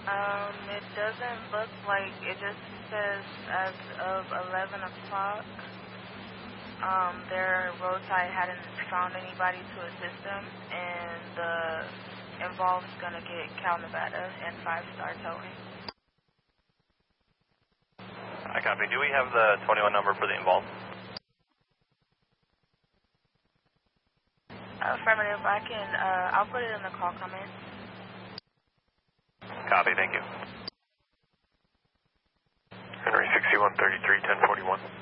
It doesn't look like, it just says as of 11 o'clock, their roadside hadn't found anybody to assist them, and the involved's gonna get Cal Nevada and 5-star towing. I copy. Do we have the 21 number for the involved? Affirmative. I'll put it in the call comment. Copy, thank you. Henry 6133, 1041.